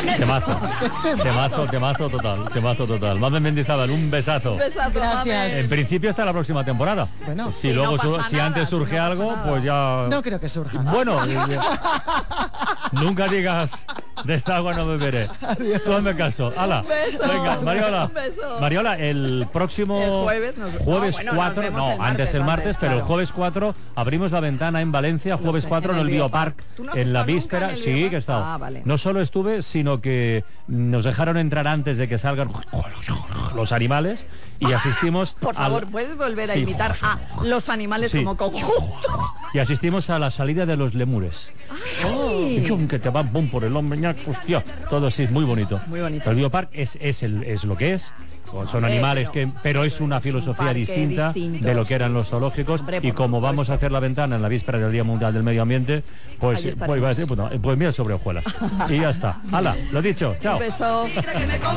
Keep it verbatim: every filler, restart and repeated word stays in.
Temazo, temazo, temazo total, temazo total. Mamen Mendizábal, un besazo. Un besazo, Gracias. En principio hasta la próxima temporada. Bueno, si si luego no su- pasa si nada, antes si surge no pasa algo, nada. pues ya. no creo que surja. Bueno, eh, nunca digas de esta agua no beberé. Tú hazme caso. Hala. Un beso. Venga, Mariola. Un beso. Mariola, el próximo El jueves nos- jueves no, bueno, nos cuatro, vemos no, el antes martes, el martes, antes, pero el claro. jueves cuatro abrimos la ventana en Valencia, jueves sé, cuatro en el Biopark, ¿Tú no has en la estado nunca víspera. en el Sí, Biopark? que he estado. Ah, vale. No solo estuve, sino que nos dejaron entrar antes de que salgan los animales y asistimos Por favor, al- puedes volver a Sí. imitar a los animales Sí. como conjunto. y asistimos a la salida de los lemures. Y chum, que te van pum, por el hombre, ñac, hostia, todo así, muy bonito. Muy bonito. El Biopark es, es, el, es lo que es. Son Hombre, animales pero- que, pero es una es un filosofía parque distinta distinto, de lo que eran sí, los sí, zoológicos. hombre, y por como vamos a supuesto. hacer la ventana en la víspera del Día Mundial del Medio Ambiente, pues, Ahí pues, iba a decir, estaremos. bueno, pues mira sobre hojuelas. Y ya está. Hala, lo dicho, chao. Un beso.